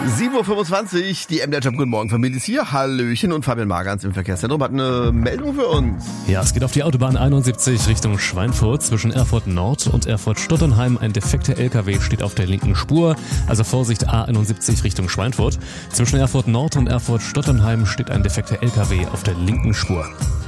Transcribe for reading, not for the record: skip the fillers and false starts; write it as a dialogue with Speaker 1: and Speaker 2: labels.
Speaker 1: 7.25 Uhr, die MDR Jump Guten Morgen Familie ist hier. Hallöchen, und Fabian Magans im Verkehrszentrum hat eine Meldung für uns.
Speaker 2: Ja, es geht auf die Autobahn 71 Richtung Schweinfurt. Zwischen Erfurt Nord und Erfurt Stottenheim ein defekter LKW steht auf der linken Spur. Also Vorsicht, A71 Richtung Schweinfurt. Zwischen Erfurt Nord und Erfurt Stottenheim steht ein defekter LKW auf der linken Spur.